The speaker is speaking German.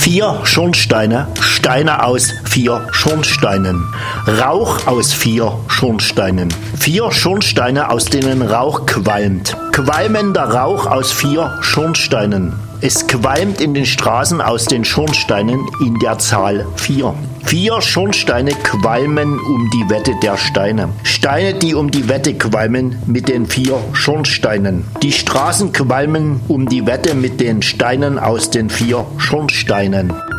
4 Schornsteine, Steine aus 4 Schornsteinen. Rauch aus 4 Schornsteinen. 4 Schornsteine, aus denen Rauch qualmt. Qualmender Rauch aus 4 Schornsteinen. Es qualmt in den Straßen aus den Schornsteinen in der Zahl 4. 4 Schornsteine qualmen um die Wette der Steine. Steine, die um die Wette qualmen mit den 4 Schornsteinen. Die Straßen qualmen um die Wette mit den Steinen aus den 4 Schornsteinen.